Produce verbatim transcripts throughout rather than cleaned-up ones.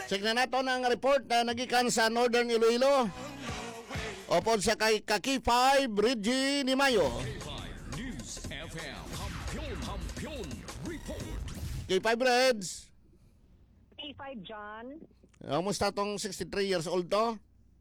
Check na nato ng report na nagikan sa Northern Iloilo. Opod sa kay Kaki five, Reggie ni Mayo. News F M. Kampiyon, kampiyon, report. K five Reds. K five John. Kamusta tong sixty-three years old to?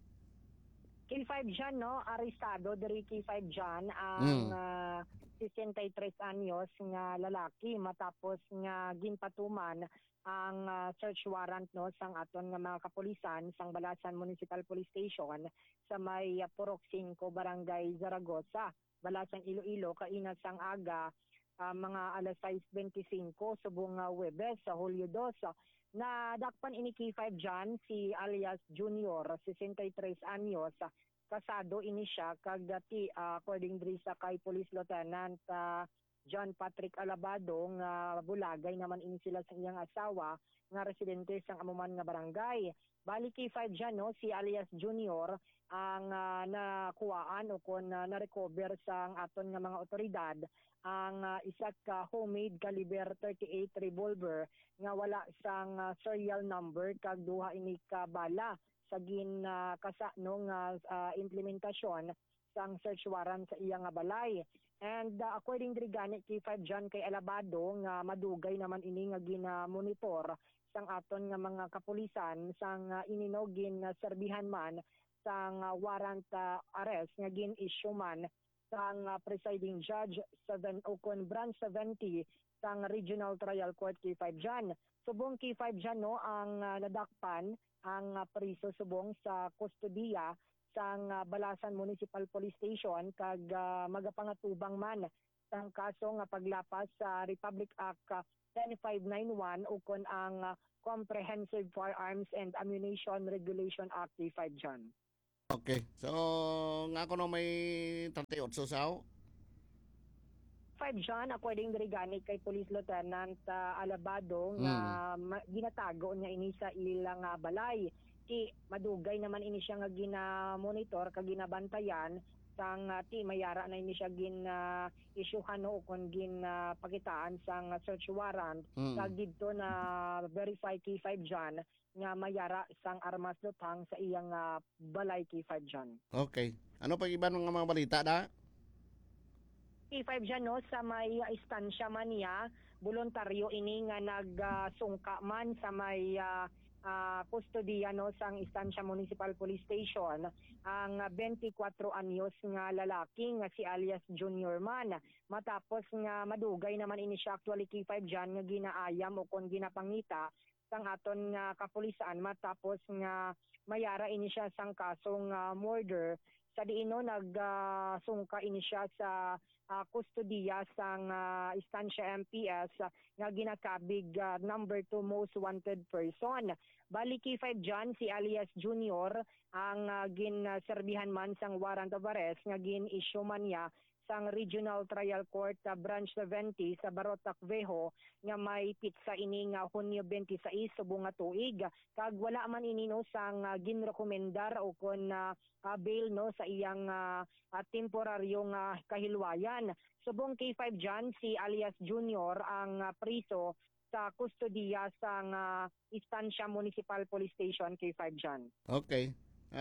K five John, no? Arestado diri K five John ang Mm. uh, sixty-three anyos nga lalaki matapos nga ginpatuman ang uh, search warrant no sang aton nga mga kapulisan sang Balasan Municipal Police Station sa may uh, Purok five Barangay Zaragoza, Balasan Iloilo kainat sang aga uh, mga alas sais twenty-five subong uh, Huwebes sa Hulyo two. Na dakpan ini K five John si alias Junior, sixty-three anyos, kasado ini siya kag dati uh, according diri sa kay Police Lieutenant uh, John Patrick Alabado nga bulagay naman ini sila sa iyang asawa nga residente sang amuman nga barangay. Bali K five John no si alias Junior ang uh, nakuhaan o kon uh, na-recover sang aton nga mga otoridad ang uh, isa ka homemade caliber thirty-eight revolver nga wala sang uh, serial number kag duha ini ka bala sa gin uh, kasa no nga uh, implementasyon sang search warrant sa iya nga balay. And uh, according diri gani K five John kay Alabado nga madugay naman ini nga gina-monitor sang aton nga mga kapulisan sang uh, ininogin nga serbihan man sang uh, warrant uh, arrest nga gin-issue man sang uh, presiding judge seven Ocon Branch seventy sang Regional Trial Court K five John. Subong K five John no ang uh, nadakpan ang uh, priso subong sa kustodiya sang uh, Balasan Municipal Police Station kag uh, magapangatubang man sang kaso nga paglapas sa Republic Act uh, ten five ninety-one ukon ang uh, Comprehensive Firearms and Ammunition Regulation Act K five John. Okay. So, nga ko no may thirty-eight saw. five John, according diri gani kay Police Lieutenant uh, Alabado nga ma- ginatago niya ini sa ilang uh, balay. Ki madugay naman ini siya nga gina-monitor kag ginabantayan sang uh, ti mayara na ini siya gin uh, isyuhan no kon gin uh, pakitaan sang uh, search warrant Mm. kag didto na verify K five John nga mayara sang armas lutang sa iyang uh, balay K five John. Okay. Ano pa iba ng mga balita da? K five John no sa may uh, istansya man niya voluntaryo ini nga nagsungka uh, man sa may uh, uh, kustodiya no sang Istansya Municipal Police Station ang uh, twenty-four anyos nga lalaki nga si alias Junior man matapos nga madugay naman ini siya actually K five John nga ginaayam o kon ginapangita sang aton nga kapulisan matapos nga mayara ini siya sang kasong uh, murder sa diino nagsungka uh, ini siya sa uh, kustodiya sang uh, Istansya M P S uh, nga ginakabig uh, number two most wanted person. Bali K five John si alias Junior ang uh, ginserbihan man sang warrant of arrest nga gin-issue man niya sang Regional Trial Court uh, Branch seventy sa Barotac Vejo nga may pitsa ini nga Hunyo twenty-six subong nga tuig kag wala man ini no sang uh, ginrekomendar o kon uh, uh, bail no sa iyang uh, uh, temporaryong uh, kahilwayan. Subong K five John si alias Junior ang uh, priso sa kustodiya sang uh, Istansya Municipal Police Station K five John. Okay.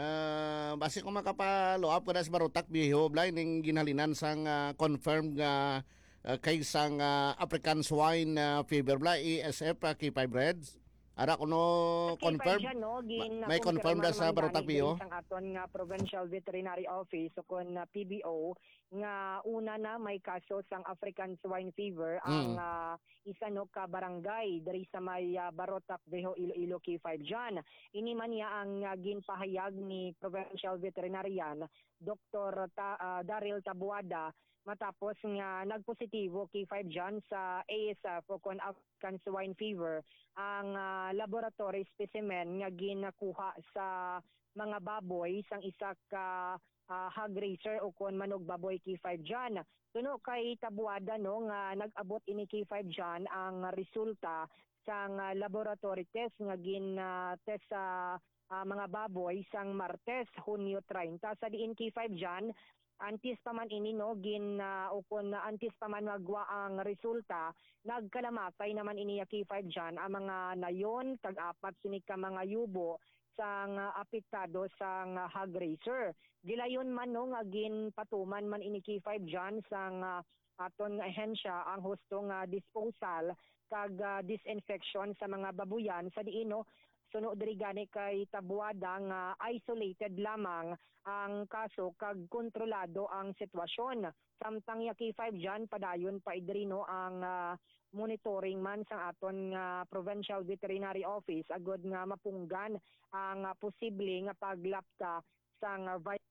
Uh, base kung makapalo up kada sa Barotac Viejo blay ning ginhalinan sang uh, confirmed nga uh, kay sang uh, African swine uh, fever blay E S F uh, K five Reds. Ara kuno confirm. Dyan, no, gin, May confirm da sa Barotac Viejo. Ang aton nga Provincial Veterinary Office o kon uh, P B O nga una na may kaso sang African swine fever Mm. ang uh, isa no ka barangay diri sa may uh, Barotac Vejo Iloilo K five John. Ini man niya ang uh, ginpahayag ni Provincial Veterinarian Doctor Ta, uh, Daryl Tabuada matapos nga nagpositibo K five John sa A S F o kon African swine fever ang uh, laboratory specimen nga ginakuha sa mga baboy sang isa ka uh, hog raiser o kon manog baboy K five John. Tuno kay Tabuada no nga nag-abot ini K five John ang resulta sang uh, laboratory test nga gin uh, test sa uh, mga baboy sang Martes Hunyo thirty sa diin K five John antis pa man ini no gin uh, ukon na antis pa man magwa ang resulta nagkalamatay naman ini K five dyan ang mga nayon kag-apat sini ka mga yubo sang uh, apektado sang uh, hog racer. Gilayon man no nga gin patuman man ini K five dyan sang uh, aton nga ahensya ang husto nga disposal kag uh, disinfection sa mga babuyan sa diino sunod diri gani kay tabuada nga isolated lamang ang kaso kag kontrolado ang sitwasyon. Samtang ya K five dyan padayon pa idrino ang uh, monitoring man sa aton nga uh, Provincial Veterinary Office agod nga mapunggan ang uh, posible nga paglapta sang uh, vi-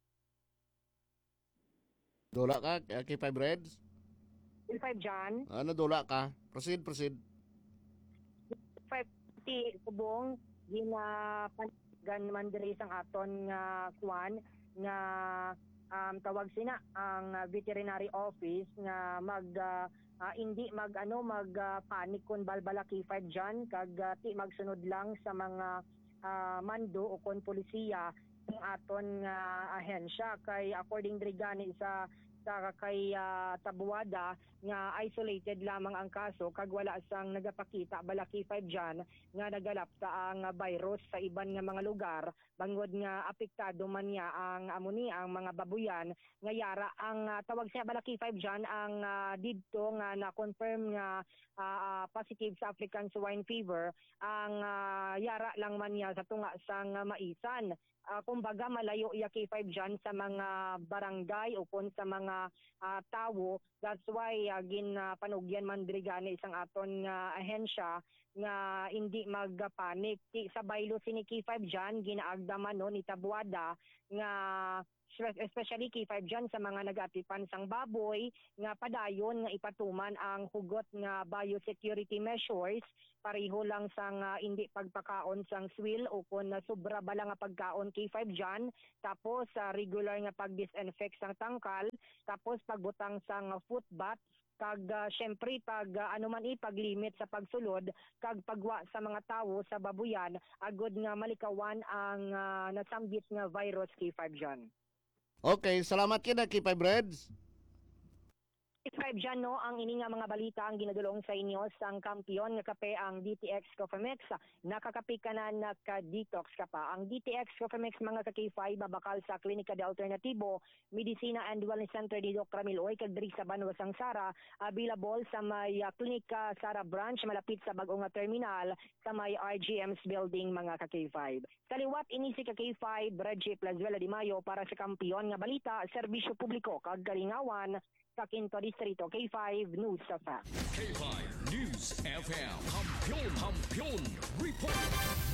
Dula ka, K five Reds? K five dyan. Ano, dula ka? Proceed, proceed. five ti kubong ginapangan man diri sang aton nga kwan nga um, tawag sina ang uh, veterinary office nga mag uh, uh, hindi mag ano mag uh, panic kun balbala K five dyan kag uh, ti magsunod lang sa mga uh, mando o kon polisiya ng aton nga uh, ahensya kay according diri gani sa sa kay uh, tabuada nga isolated lamang ang kaso kag wala sang nagapakita bala K five dyan nga nagalapta ang virus sa iban nga mga lugar bangod nga apektado man niya ang amuni ang mga babuyan nga yara ang uh, tawag siya bala K five dyan ang uh, didto nga na-confirm nga uh, uh, positive sa African swine fever ang uh, yara lang man niya sa tunga sang uh, maisan. Uh, kumbaga malayo iya K five dyan sa mga barangay o kung sa mga uh, tawo. That's why uh, gin uh, panugyan man diri gani isang aton nga uh, ahensya nga hindi magpanik. Sa baylo sini K five dyan ginaagdaman no ni tabuada nga especially K five dyan sa mga nagatipan sang baboy nga padayon nga ipatuman ang hugot nga biosecurity measures pareho lang sang uh, hindi pagpakaon sang swill o kung uh, sobra bala nga pagkaon K five dyan tapos uh, regular nga pag-disinfect sang tangkal tapos pagbutang sang uh, foot bath kag uh, syempre pag uh, ano man i paglimit sa pagsulod kag pagwa sa mga tawo sa babuyan agod nga malikawan ang uh, nasambit nga virus K five dyan. Okay, salamat kina K five Reds. K five dyan no, ang ini nga mga balita ang ginadulong sa inyo sang kampiyon nga kape ang D T X Cofemex. Nakakapi ka na naka-detox ka pa. Ang D T X Cofemex mga ka-K five babakal sa Klinika de Alternativo, Medicina and Wellness Center ni Doctor Miloy kag diri sa Banwa sang Sara, available sa may uh, Klinika Sara branch malapit sa bag-o nga terminal sa may R G M's building mga ka-K five. Kaliwat ini si ka-K five Reggie Plazuela Di Mayo para sa kampiyon nga balita, serbisyo publiko kag kalingawan sa Quinto Distrito. K five News of Fact. K five News F M. Hampion, Hampion Report.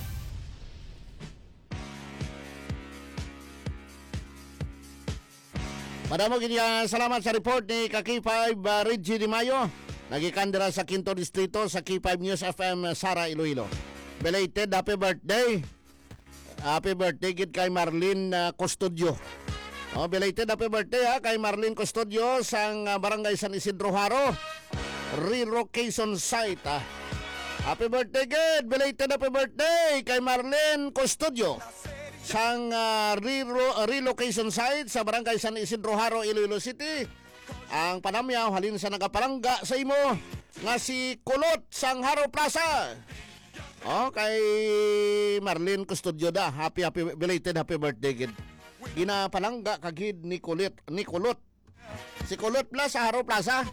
Madamo ginya salamat sa report ni ka K five uh, Reggie Di Mayo. Nagikandira sa Quinto Distrito sa K five News F M Sara Iloilo. Belated happy birthday. Happy birthday gid kay Marlene uh, Custodio. Oh, belated happy birthday ha kay Marlene Custodio sang uh, Barangay San Isidro Haro, relocation site ha. Happy birthday gid, belated happy birthday kay Marlene Custodio sang uh, relo- relocation site sa Barangay San Isidro Haro, Iloilo City. Ang panamyaw halin sa nagapalangga sa imo nga si Kulot sang Haro Plaza. Oh, kay Marlene Custodio da, happy happy belated happy birthday gid. Ginapalangga kagid ni Kulit ni Kulot. Si Kulot Plaza sa Haro Plaza.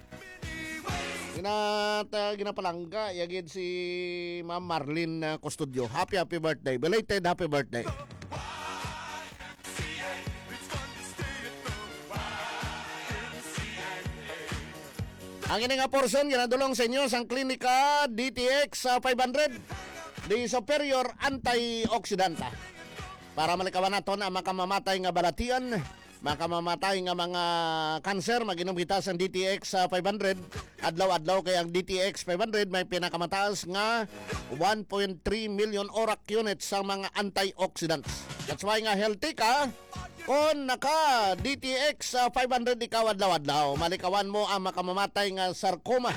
Ginata ginapalangga yagid si Ma'am Marlene Custodio. Happy happy birthday. Belated happy birthday. Ang ini nga portion ginadulong sa inyo sang Klinika D T X uh, five hundred di Superior Antioxidanta. Para malikawan naton ang makamamatay nga balatian, makamamatay nga mga kanser, maginom kita sa D T X uh, five hundred. Adlaw-adlaw kay ang D T X five hundred may pinakamataas nga one point three million ORAC units sa mga antioxidants. That's why nga healthy ka kung naka D T X uh, five hundred ikaw adlaw-adlaw. Malikawan mo ang makamamatay nga sarcoma.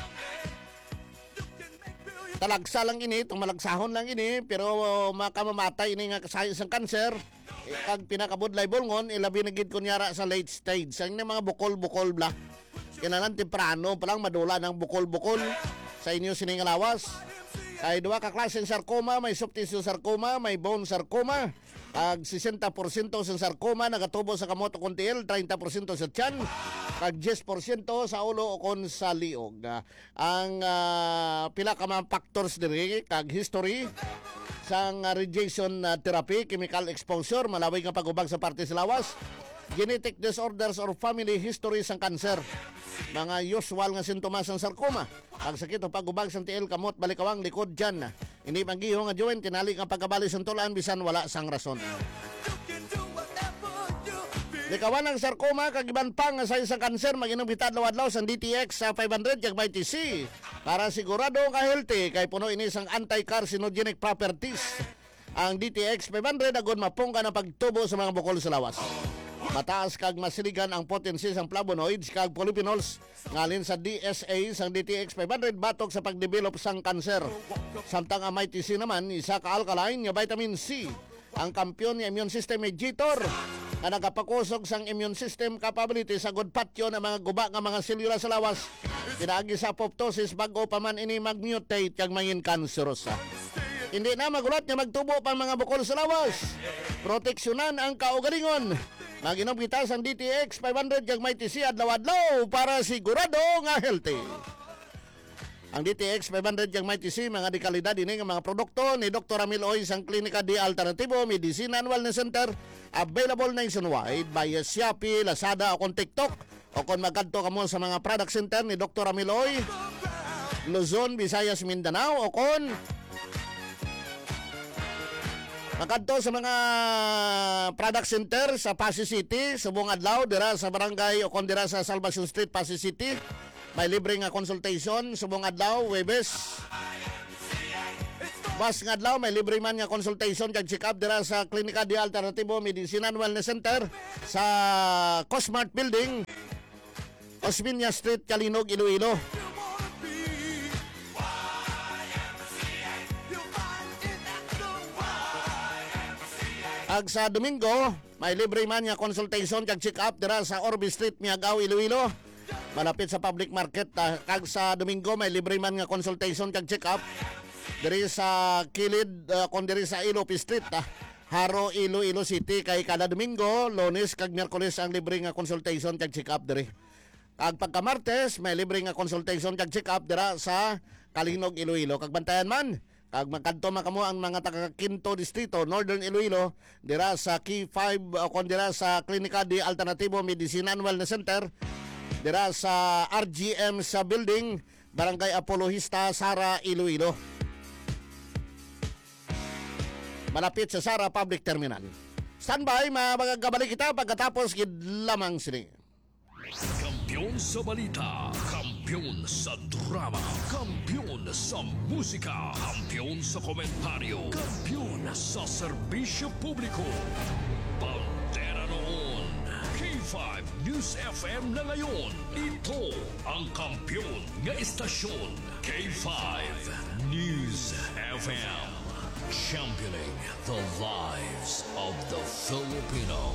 Talagsa lang ini, itong malagsahon lang ini, pero makamamatay ini nga sa isang kanser. Eh, kag pinakabudlay bolngon ilabi na gid kunyara sa late stage ang mga bukol-bukol bla kinalan temprano pa lang madula ng bukol-bukol sa inyo siningalawas kay duwa ka klaseng sarcoma may soft tissue sarcoma may bone sarcoma kag sixty percent sa sarcoma nagatubo sa kamot o kuntiil thirty percent sa tiyan kag ten percent sa ulo o kon sa liog. Uh, ang uh, pila ka mga factors diri kag history sang uh, radiation uh, therapy, chemical exposure, malawig nga pagubag sa parte sa lawas, genetic disorders or family history sang cancer, mga usual nga sintomas ng sarcoma, ang sakit o pagubag sang tiil, kamot, balikawang, likod, dyan. Hindi panggiho nga joint, tinali nga pagkabali sang tulaan, bisan wala sang rason. Likawan ang sarcoma kagiban pang sa isang kanser maginom bitad lawadlaw sa D T X sa five hundred kag may T C para sigurado ka healthy kay puno ini sang anti-carcinogenic properties. Ang D T X five hundred agon mapungka na pagtubo sa mga bukol sa lawas. Mataas kag masiligan ang potency sang flavonoids kag polyphenols ngalin sa D S A sang D T X five hundred batok sa pagdevelop sang kanser. Samtang ang may T C naman isa ka alkaline nga vitamin C. Ang kampiyon ng immune system mediator na nagapakusog sang immune system capability sa good patio ng mga guba nga mga selula sa lawas. Pinaagi sa apoptosis bago pa man ini mag-mutate kag mangin cancerous. Hindi na magulat nga magtubo pa mga bukol sa lawas. Proteksyonan ang kaugalingon. Maginom kita sang D T X five hundred kag may T C adlaw-adlaw para sigurado nga healthy. Ang D T X five hundred kag may T C mga dekalidad ini nga mga produkto ni Doctor Ramil Oy sang Klinika di Alternativo Medicine and Wellness Center available nationwide via Shopee, Lazada o kon TikTok o kon magadto kamo sa mga product center ni Doctor Ramil Oy Luzon, Visayas, Mindanao o kon magadto sa mga product center sa Pasig City, Subong Adlaw dira sa barangay o kon dira sa Salvation Street, Pasig City. May libre nga consultation, subong adlaw, Webes. Bas nga adlaw, may libre man nga consultation kag check-up dira sa Klinika di Alternativo Medicine and Wellness Center sa Cosmart Building, Osmeña Street, Calinog, Iloilo. Ag sa Domingo, may libre man nga consultation kag check-up dira sa Orbe Street, Miagao, Iloilo. Malapit sa public market. Uh, kag sa Domingo may libre man nga consultation kag check-up diri sa kilid uh, kon diri sa Iloilo Street, uh, Haro, Iloilo City. Kay kada Domingo, Lunes kag Miyerkules ang libre nga consultation kag check-up diri. Kag pagka Martes may libre nga consultation kag check-up dira sa Kalinog, Iloilo. Kag bantayan man kag magkanto man kamo ang mga taga Quinto Distrito, Northern Iloilo dira sa Key five uh, kon dira sa Klinika di Alternativo Medicine and Wellness Center dira sa R G M sa building, Barangay Apologista, Sara, Iloilo. Malapit sa Sara Public Terminal. Standby, magagabalik kita pagkatapos gid lamang sini. Kampiyon sa balita, kampiyon sa drama, kampiyon sa musika, kampiyon sa komentaryo, kampiyon sa serbisyo publiko. Bandera noon, K five News F M na ngayon. Ito ang kampiyon nga istasyon, K five News F M. Championing the lives of the Filipino.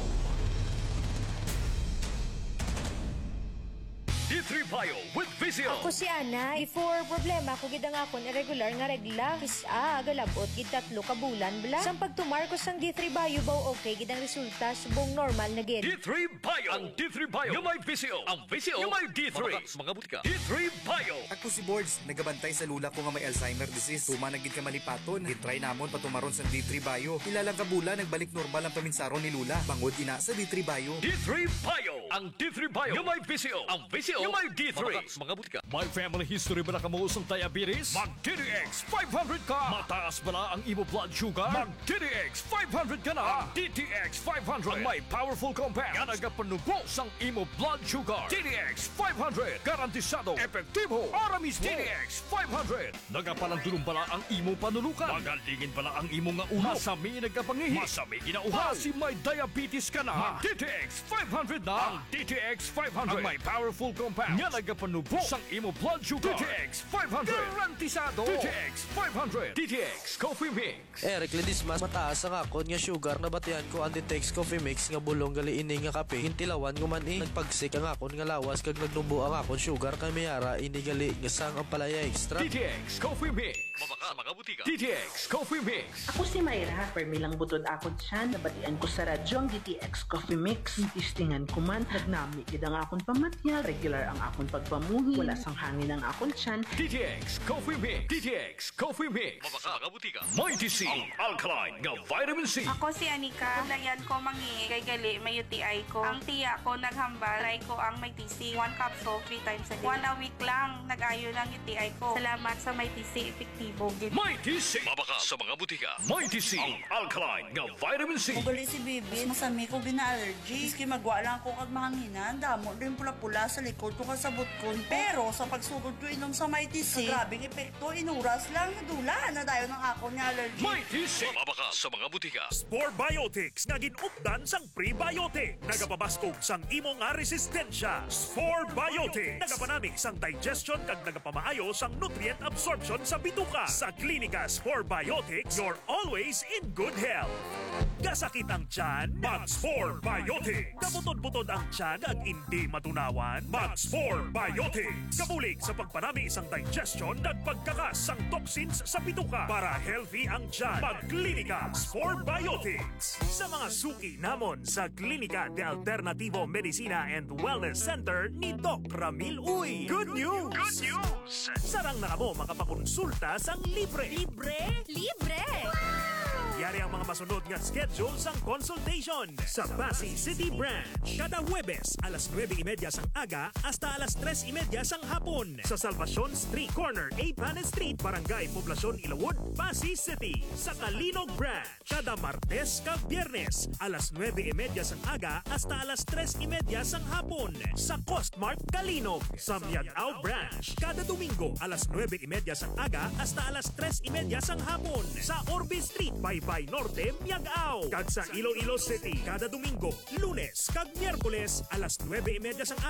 D three Bio with Vizio. Ako si Ana. Before problema ko gid ang akon irregular nga regla. Kisa galabot gid tatlo ka bulan bla. Sang pagtumar ko sang D three Bio baw okay gid ang resulta subong normal na gid. D three Bio. Ang D three Bio. Yung may Vizio. Ang Vizio. Yung may D three. Mga butika. D three Bio. Ako si Boards, nagabantay sa lula ko nga may Alzheimer disease. Tuma na gid ka malipaton. Gitry namon patumaron sa D three Bio. Ilang ka bulan nagbalik normal ang paminsaron ni lula. Bangod ina sa D three Bio. D three Bio. Ang D three Bio. Yung may Vizio. Ang Vizio. Yung may D three. Mga butika. May family history ba na kamuusong diabetes? Mag-D D X five hundred ka. Mataas ba na ang imo blood sugar? Mag-D D X five hundred ka na. Ang D T X five hundred. Ang may powerful compounds. Nga nagapanubo sang imo blood sugar. D D X five hundred. Garantisado. Epektibo. Aramis D D X five hundred. Nagapalandulong bala ang imo panulukan. Magalingin bala ang imo nga ulo. Masami nagkapangihi. Masami ginauhaw. Kasi may diabetes ka na. Mag-D T X five hundred na. Ang D T X five hundred. Ang may powerful compounds. Nga nagapanubo sang imo blood sugar. D T X five hundred. Garantisado. D T X five hundred. D T X Coffee Mix. Eric Ledis mas mataas ang akon nga sugar na batian ko ang D T X Coffee Mix nga bulong gali ini nga kape. Hintilawan ko man i nagpagsik ang akon nga lawas kag nagnubo ang akon sugar kay mayara ini gali nga sang ang palaya extra. D T X Coffee Mix. Mabaka mga butika. D T X Coffee Mix. Ako si Mayra, permilang butod akon siya, nabatian ko sa radyo ang D T X Coffee Mix. Tistingan ko man, nagnami gid ang akon pamatya, regular ang akon pagpamuhi, wala sang hangin ang akon siyan. D T X Coffee Mix. D T X Coffee Mix. Mabaka mga butika. Mighty C. Ang alkaline nga vitamin C. Ako si Anika. Layan ko mangi kay gali may U T I ko. Ang tiya ko naghambal, try ko ang may T C. One capsule, three times a day. One a week lang, nag-ayo ng U T I ko. Salamat sa may T C, epektibo. Mighty C. Mabaka sa mga butika. Mighty C. Ang alkaline nga vitamin C. Mugali si Bibi, masami ko gina-allergy. Maski magwa lang ko kag mahanginan, damo din pula-pula sa likod ko kasabot ko. Pero sa pagsugod ko inom sa Mighty C, grabing epekto, inuras lang, dula na dayo ng ako ni allergy. Mighty C. Mabaka sa mga butika. Spore Biotics nga ginupdan sang prebiotic. Nagapabaskog sang imo nga resistensya. Spore Biotics. Nagapanami sang digestion kag nagapamaayo sang nutrient absorption sa bituka. Sa klinika Spore Biotics, you're always in good health. Kasakit ang tiyan, mag-Spore Biotics. Kabutod-butod ang tiyan ag hindi matunawan, mag-Spore Biotics. Kabulig sa pagpanami isang digestion at pagkakas sang toxins sa bituka. Para healthy ang tiyan, mag-klinika Spore Biotics. Sa mga suki namon sa Klinika de Alternativo Medicina and Wellness Center ni Doc Ramil Uy. Good news! Good news! Sarang na mo makapakonsulta sang libre. Libre? Libre! Yari ang mga masunod nga schedule sang consultation sa Pasay City Branch. Kada Huwebes, alas nuwebe y media sang aga hasta alas tres y media sang hapon. Sa Salvacion Street Corner, A. Planet Street, Barangay Poblacion, Ilawod, Pasay City. Sa Kalinog Branch, kada Martes kag Biyernes, alas nuwebe y media sang aga hasta alas tres y media sang hapon. Sa Costmart Kalinog. Sa Miagao Branch, kada Domingo, alas nuwebe y media sang aga hasta alas tres y media sang hapon. Sa Orbe Street, Baybay Norte, Miagao. Kag sa Iloilo City, kada Domingo, Lunes kag Miyerkules, alas nuwebe y media sang